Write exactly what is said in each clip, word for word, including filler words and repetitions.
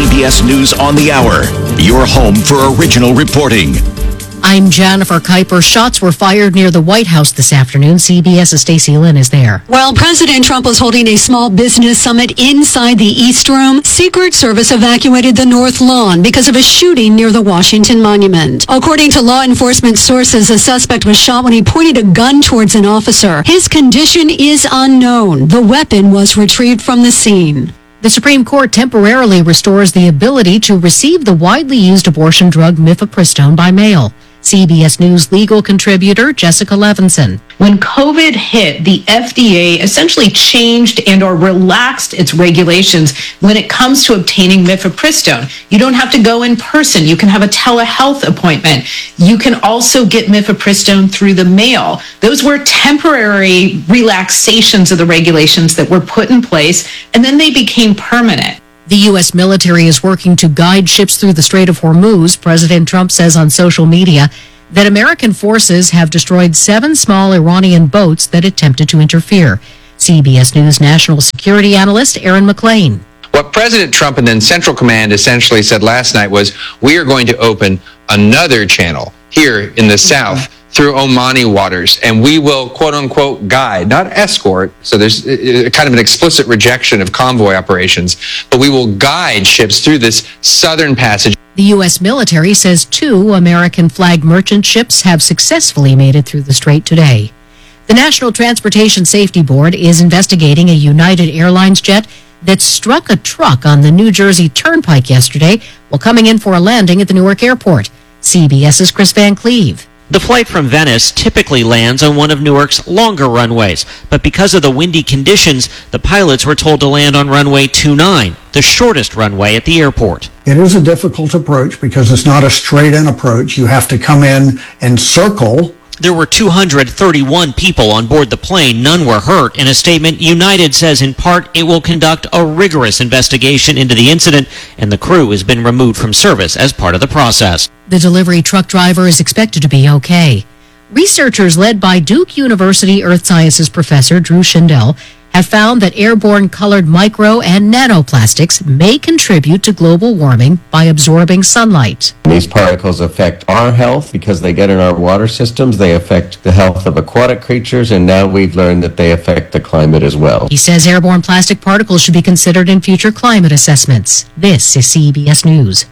C B S News on the Hour, your home for original reporting. I'm Jennifer Kuiper. Shots were fired near the White House this afternoon. CBS's Stacey Lynn is there. While President Trump was holding a small business summit inside the East Room, Secret Service evacuated the North Lawn because of a shooting near the Washington Monument. According to law enforcement sources, a suspect was shot when he pointed a gun towards an officer. His condition is unknown. The weapon was retrieved from the scene. The Supreme Court temporarily restores the ability to receive the widely used abortion drug mifepristone by mail. C B S News legal contributor Jessica Levinson. When COVID hit, the F D A essentially changed and or relaxed its regulations when it comes to obtaining mifepristone. You don't have to go in person. You can have a telehealth appointment. You can also get mifepristone through the mail. Those were temporary relaxations of the regulations that were put in place, and then they became permanent. The U S military is working to guide ships through the Strait of Hormuz. President Trump says on social media that American forces have destroyed seven small Iranian boats that attempted to interfere. C B S News national security analyst Aaron McLean. What President Trump and then Central Command essentially said last night was, we are going to open another channel here in the south through Omani waters, and we will, quote-unquote, guide, not escort, so there's a, a kind of an explicit rejection of convoy operations, but we will guide ships through this southern passage. The U S military says two American flag merchant ships have successfully made it through the strait today. The National Transportation Safety Board is investigating a United Airlines jet that struck a truck on the New Jersey Turnpike yesterday while coming in for a landing at the Newark Airport. CBS's Chris Van Cleve. The flight from Venice typically lands on one of Newark's longer runways, but because of the windy conditions, the pilots were told to land on runway two nine, the shortest runway at the airport. It is a difficult approach because it's not a straight-in approach. You have to come in and circle. There were two hundred thirty-one people on board the plane. None were hurt. In a statement, United says in part it will conduct a rigorous investigation into the incident, and the crew has been removed from service as part of the process. The delivery truck driver is expected to be okay. Researchers led by Duke University Earth Sciences professor Drew Shindell have found that airborne colored micro and nanoplastics may contribute to global warming by absorbing sunlight. These particles affect our health because they get in our water systems. They affect the health of aquatic creatures, and now we've learned that they affect the climate as well. He says airborne plastic particles should be considered in future climate assessments. This is C B S News.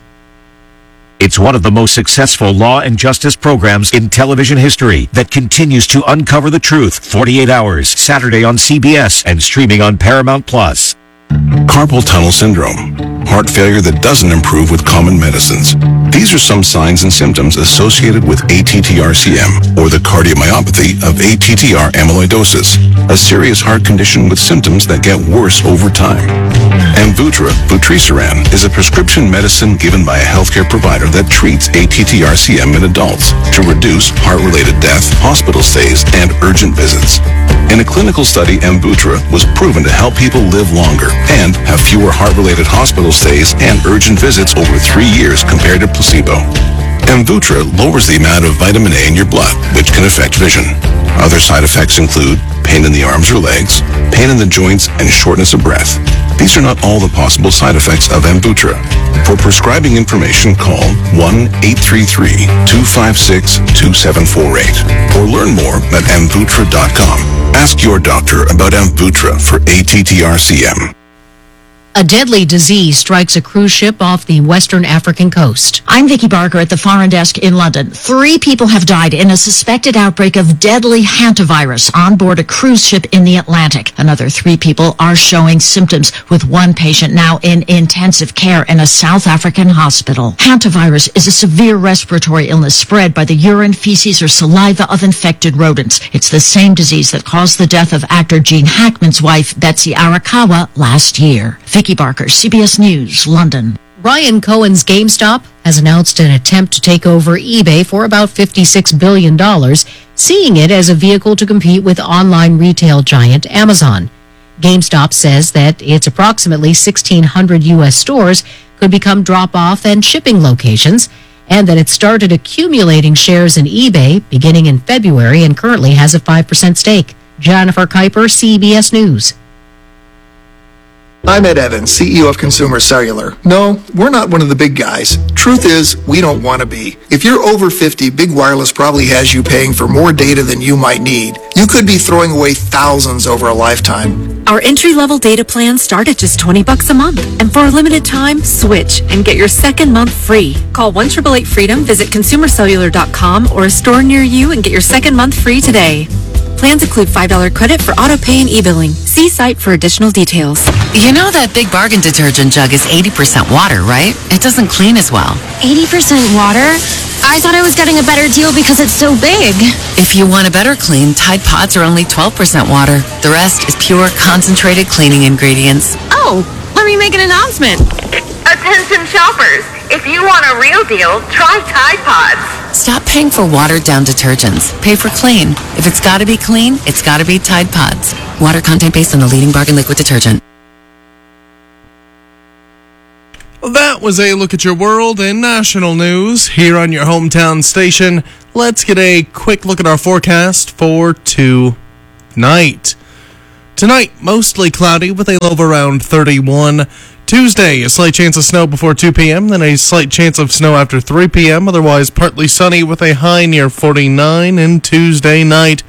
It's one of the most successful law and justice programs in television history that continues to uncover the truth forty-eight hours, Saturday on C B S and streaming on Paramount Plus. Carpal tunnel syndrome, heart failure that doesn't improve with common medicines. These are some signs and symptoms associated with A T T R C M, or the cardiomyopathy of A T T R amyloidosis, a serious heart condition with symptoms that get worse over time. Amvuttra, vutrisiran, is a prescription medicine given by a healthcare provider that treats A T T R C M in adults to reduce heart-related death, hospital stays, and urgent visits. In a clinical study, Amvuttra was proven to help people live longer and have fewer heart-related hospital stays and urgent visits over three years compared to placebo. Amvuttra lowers the amount of vitamin A in your blood, which can affect vision. Other side effects include pain in the arms or legs, pain in the joints, and shortness of breath. These are not all the possible side effects of Amvuttra. For prescribing information, call one eight three three, two five six, two seven four eight or learn more at amvuttra dot com. Ask your doctor about Amvuttra for A T T R C M. A deadly disease strikes a cruise ship off the western African coast. I'm Vicky Barker at the Foreign Desk in London. Three people have died in a suspected outbreak of deadly hantavirus on board a cruise ship in the Atlantic. Another three people are showing symptoms, with one patient now in intensive care in a South African hospital. Hantavirus is a severe respiratory illness spread by the urine, feces, or saliva of infected rodents. It's the same disease that caused the death of actor Gene Hackman's wife, Betsy Arakawa, last year. Vicky Barker, C B S News, London. Ryan Cohen's GameStop has announced an attempt to take over eBay for about fifty-six billion dollars, seeing it as a vehicle to compete with online retail giant Amazon. GameStop says that its approximately sixteen hundred U S stores could become drop-off and shipping locations, and that it started accumulating shares in eBay beginning in February and currently has a five percent stake. Jennifer Kuiper, C B S News. I'm Ed Evans, C E O of Consumer Cellular. No, we're not one of the big guys. Truth is, we don't want to be. If you're over fifty, Big Wireless probably has you paying for more data than you might need. You could be throwing away thousands over a lifetime. Our entry-level data plans start at just twenty bucks a month. And for a limited time, switch and get your second month free. Call one eight eight eight FREEDOM, visit consumer cellular dot com or a store near you and get your second month free today. Plans include five dollars credit for auto pay and e-billing. See site for additional details. You know that Big Bargain detergent jug is eighty percent water, right? It doesn't clean as well. eighty percent water? I thought I was getting a better deal because it's so big. If you want a better clean, Tide Pods are only twelve percent water. The rest is pure, concentrated cleaning ingredients. Oh, let me make an announcement. Attention shoppers, if you want a real deal, try Tide Pods. Stop paying for watered-down detergents. Pay for clean. If it's got to be clean, it's got to be Tide Pods. Water content based on the leading bargain liquid detergent. Well, that was a look at your world and national news here on your hometown station. Let's get a quick look at our forecast for tonight. Tonight, mostly cloudy with a low of around thirty-one. Tuesday, a slight chance of snow before two p.m., then a slight chance of snow after three p.m., otherwise partly sunny with a high near forty-nine. And Tuesday night,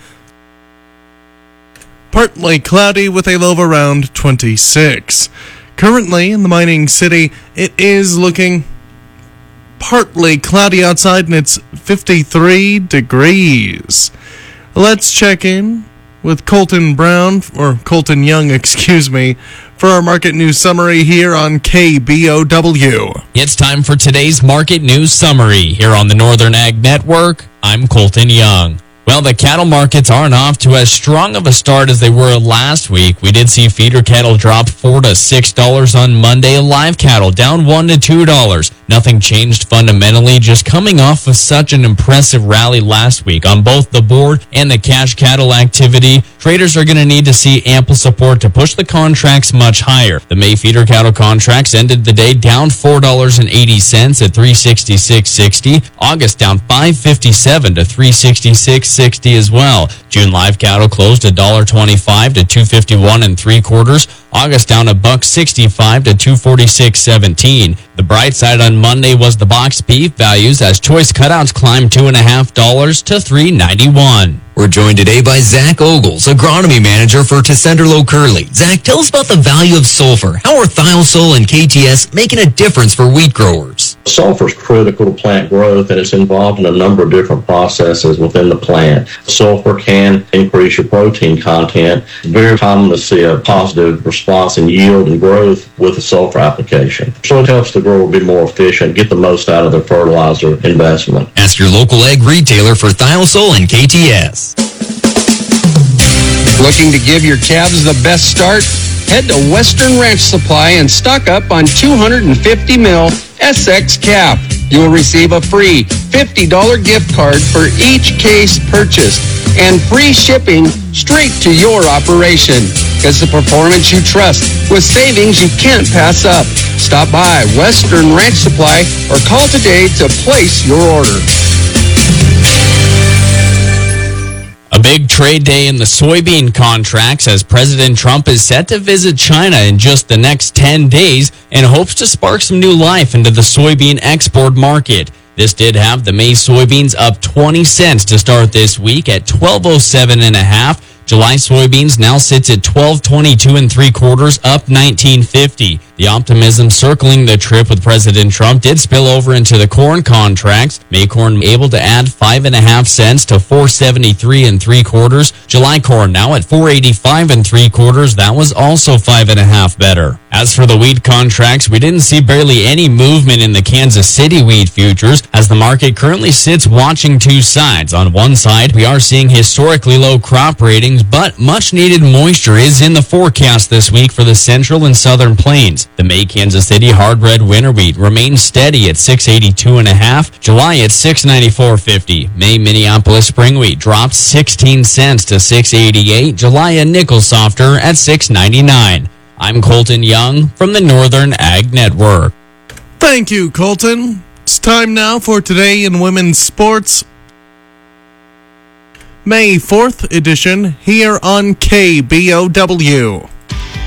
partly cloudy with a low of around twenty-six. Currently, in the mining city, it is looking partly cloudy outside, and it's fifty-three degrees. Let's check in with Colton Brown, or Colton Young, excuse me, for our market news summary here on K B O W. It's time for today's market news summary here on the Northern Ag Network. I'm Colton Young. Well, the cattle markets aren't off to as strong of a start as they were last week. We did see feeder cattle drop four to six dollars on Monday. Live cattle down one to two dollars. Nothing changed fundamentally, just coming off of such an impressive rally last week on both the board and the cash cattle activity. Traders are going to need to see ample support to push the contracts much higher. The May feeder cattle contracts ended the day down four dollars and eighty cents at three sixty-six sixty. August down five fifty-seven to three sixty-six sixty as well. June live cattle closed one dollar twenty-five to two fifty-one and three quarters. August down a buck sixty-five to two forty-six seventeen. The bright side on Monday was the box beef values as choice cutouts climbed two and a half dollars to three ninety-one. We're joined today by Zach Ogles, agronomy manager for Tessenderlo Curley. Zach, tell us about the value of sulfur. How are Thiosol and K T S making a difference for wheat growers? Sulfur is critical to plant growth, and it's involved in a number of different processes within the plant. Sulfur can increase your protein content. It's very common to see a positive response in yield and growth with a sulfur application. So it helps the grower be more efficient, get the most out of their fertilizer investment. Ask your local ag retailer for Thiosol and K T S. Looking to give your calves the best start? Head to Western Ranch Supply and stock up on two hundred fifty mil S X calf. You'll receive a free fifty dollars gift card for each case purchased and free shipping straight to your operation. It's the performance you trust with savings you can't pass up. Stop by Western Ranch Supply or call today to place your order. A big trade day in the soybean contracts as President Trump is set to visit China in just the next ten days and hopes to spark some new life into the soybean export market. This did have the May soybeans up twenty cents to start this week at twelve oh seven and a half. July soybeans now sits at twelve twenty-two and three quarters, up nineteen fifty. The optimism circling the trip with President Trump did spill over into the corn contracts. May corn able to add five and a half cents to four seventy-three and three quarters. July corn now at four eighty-five and three quarters. That was also five and a half better. As for the wheat contracts, we didn't see barely any movement in the Kansas City wheat futures as the market currently sits watching two sides. On one side, we are seeing historically low crop ratings, but much needed moisture is in the forecast this week for the central and southern plains. The May Kansas City hard red winter wheat remains steady at six eighty-two and a half. July at six ninety-four fifty. May Minneapolis spring wheat dropped sixteen cents to six eighty-eight. July a nickel softer at six ninety-nine. I'm Colton Young from the Northern Ag Network. Thank you, Colton. It's time now for Today in Women's Sports, May fourth edition here on K B O W.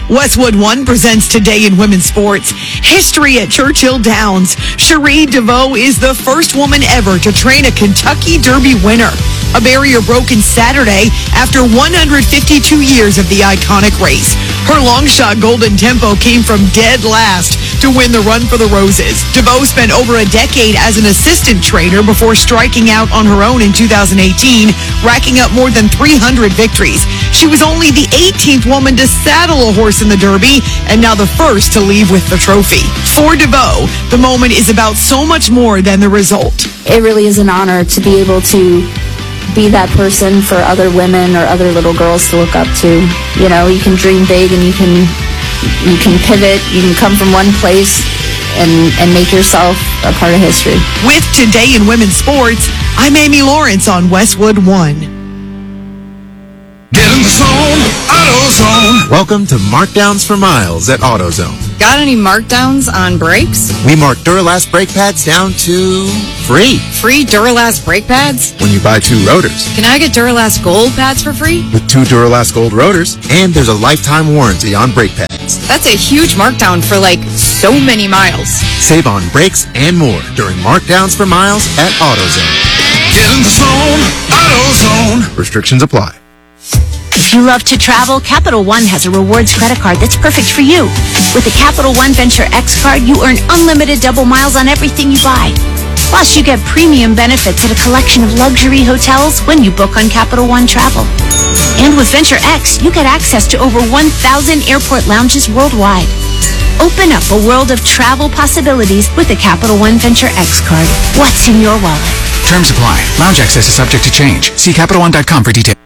Westwood One presents Today in Women's Sports. History at Churchill Downs. Cherie DeVoe is the first woman ever to train a Kentucky Derby winner. A barrier broken Saturday after one hundred fifty-two years of the iconic race. Her long shot Golden Tempo came from dead last to win the Run for the Roses. DeVoe spent over a decade as an assistant trainer before striking out on her own in two thousand eighteen, racking up more than three hundred victories. She was only the eighteenth woman to saddle a horse in the Derby, and now the first to leave with the trophy. For DeVoe, the moment is about so much more than the result. It really is an honor to be able to be that person for other women or other little girls to look up to. You know, you can dream big and you can you can pivot, you can come from one place and, and make yourself a part of history. With Today in Women's Sports, I'm Amy Lawrence on Westwood One. Get in the zone, AutoZone. Welcome to Markdowns for Miles at AutoZone. Got any markdowns on brakes? We mark Duralast brake pads down to free. Free Duralast brake pads? When you buy two rotors. Can I get Duralast Gold pads for free? With two Duralast Gold rotors, and there's a lifetime warranty on brake pads. That's a huge markdown for like so many miles. Save on brakes and more during Markdowns for Miles at AutoZone. Get in the zone, AutoZone. Restrictions apply. If you love to travel, Capital One has a rewards credit card that's perfect for you. With the Capital One Venture X card, you earn unlimited double miles on everything you buy. Plus, you get premium benefits at a collection of luxury hotels when you book on Capital One Travel. And with Venture X, you get access to over one thousand airport lounges worldwide. Open up a world of travel possibilities with the Capital One Venture X card. What's in your wallet? Terms apply. Lounge access is subject to change. See Capital One dot com for details.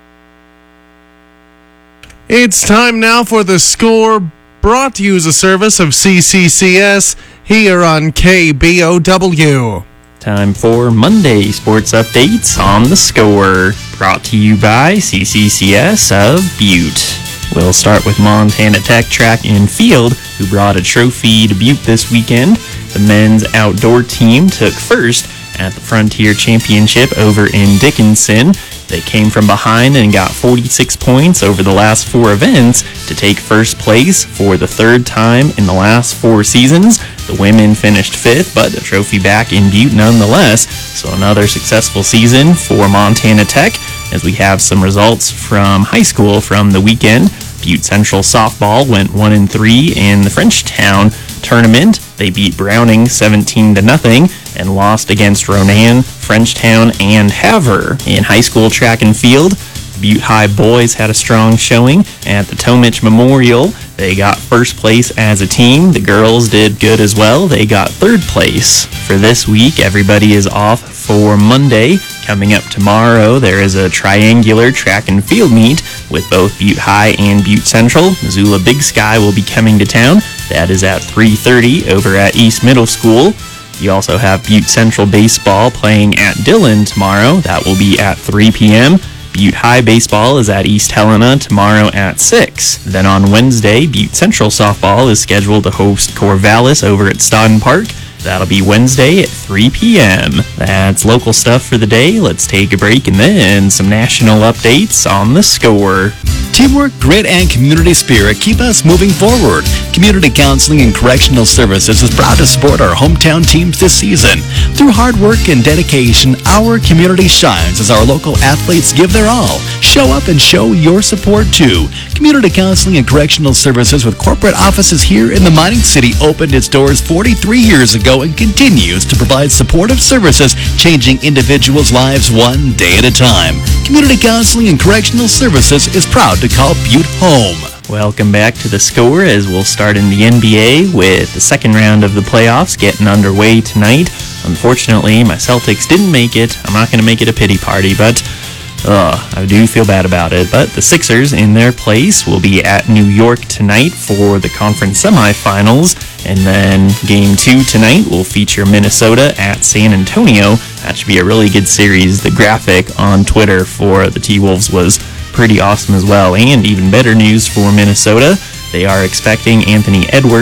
It's time now for The Score, brought to you as a service of C C C S here on K B O W. Time for Monday sports updates on The Score, brought to you by C C C S of Butte. We'll start with Montana Tech Track and Field, who brought a trophy to Butte this weekend. The men's outdoor team took first at the Frontier Championship over in Dickinson. They came from behind and got forty-six points over the last four events to take first place for the third time in the last four seasons. The women finished fifth, but the trophy back in Butte nonetheless. So another successful season for Montana Tech, as we have some results from high school from the weekend. Butte Central softball went one and three in the Frenchtown tournament. They beat Browning seventeen to nothing and lost against Ronan, Frenchtown, and Havre. In high school track and field, Butte High boys had a strong showing at the Tomich Memorial. They got first place as a team. The girls did good as well. They got third place. For this week, everybody is off for Monday. Coming up tomorrow, there is a triangular track and field meet with both Butte High and Butte Central. Missoula Big Sky will be coming to town. That is at three thirty over at East Middle School. You also have Butte Central baseball playing at Dillon tomorrow. That will be at three p.m. Butte High baseball is at East Helena tomorrow at six. Then on Wednesday, Butte Central softball is scheduled to host Corvallis over at Stodden Park. That'll be Wednesday at three p.m. That's local stuff for the day. Let's take a break and then some national updates on The Score. Teamwork, grit, and community spirit keep us moving forward. Community Counseling and Correctional Services is proud to support our hometown teams this season. Through hard work and dedication, our community shines as our local athletes give their all. Show up and show your support too. Community Counseling and Correctional Services with corporate offices here in the mining city opened its doors forty-three years ago and continues to provide supportive services, changing individuals' lives one day at a time. Community Counseling and Correctional Services is proud to call Butte home. Welcome back to The Score, as we'll start in the N B A with the second round of the playoffs getting underway tonight. Unfortunately, my Celtics didn't make it. I'm not going to make it a pity party, but uh, I do feel bad about it. But the Sixers, in their place, will be at New York tonight for the conference semifinals. And then game two tonight will feature Minnesota at San Antonio. That should be a really good series. The graphic on Twitter for the T-Wolves was pretty awesome as well. And even better news for Minnesota, they are expecting Anthony Edwards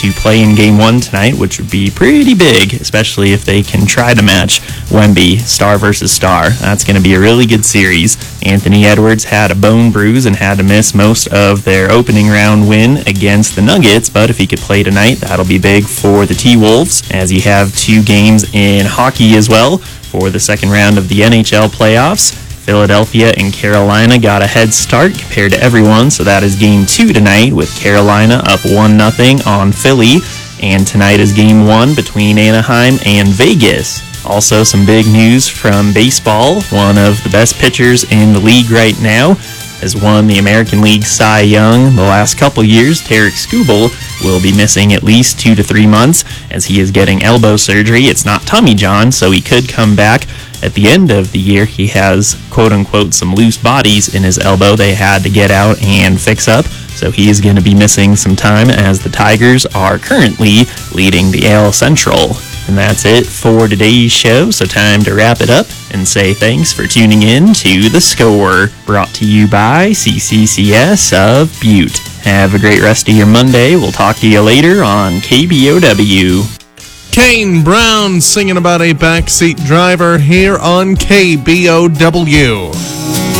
to play in game one tonight, which would be pretty big, especially if they can try to match Wemby, star versus star. That's going to be a really good series. Anthony Edwards had a bone bruise and had to miss most of their opening round win against the Nuggets, but if he could play tonight, that'll be big for the T-Wolves, as you have two games in hockey as well for the second round of the N H L playoffs. Philadelphia and Carolina got a head start compared to everyone, so that is game two tonight with Carolina up one nothing on Philly, and tonight is game one between Anaheim and Vegas. Also some big news from baseball. One of the best pitchers in the league right now has won the American League Cy Young the last couple years. Tarek Skubal will be missing at least two to three months as he is getting elbow surgery. It's not Tommy John, so he could come back at the end of the year. He has, quote-unquote, some loose bodies in his elbow they had to get out and fix up, so he is going to be missing some time as the Tigers are currently leading the A L Central. And that's it for today's show, so time to wrap it up and say thanks for tuning in to The Score, brought to you by C C C S of Butte. Have a great rest of your Monday. We'll talk to you later on K B O W. Kane Brown singing about a backseat driver here on K B O W.